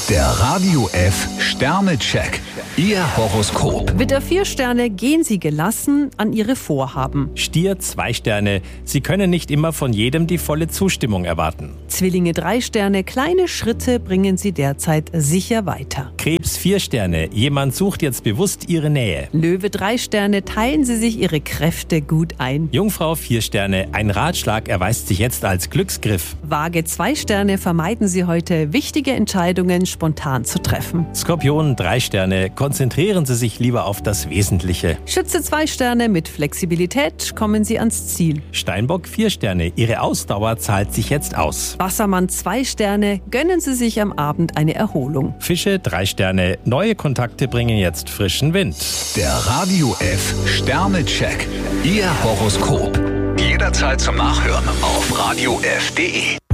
Der Radio F Sternecheck. Ihr Horoskop. Widder 4 Sterne, gehen Sie gelassen an Ihre Vorhaben. Stier 2 Sterne. Sie können nicht immer von jedem die volle Zustimmung erwarten. Zwillinge 3 Sterne, kleine Schritte bringen Sie derzeit sicher weiter. Krebs 4 Sterne. Jemand sucht jetzt bewusst Ihre Nähe. Löwe 3 Sterne, teilen Sie sich Ihre Kräfte gut ein. Jungfrau 4 Sterne. Ein Ratschlag erweist sich jetzt als Glücksgriff. Waage 2 Sterne, vermeiden Sie heute wichtige Entscheidungen spontan zu treffen. Skorpion 3 Sterne. Konzentrieren Sie sich lieber auf das Wesentliche. Schütze 2 Sterne, mit Flexibilität kommen Sie ans Ziel. Steinbock 4 Sterne. Ihre Ausdauer zahlt sich jetzt aus. Wassermann 2 Sterne, gönnen Sie sich am Abend eine Erholung. Fische 3 Sterne. Neue Kontakte bringen jetzt frischen Wind. Der Radio F Sternecheck. Ihr Horoskop. Jederzeit zum Nachhören auf radiof.de.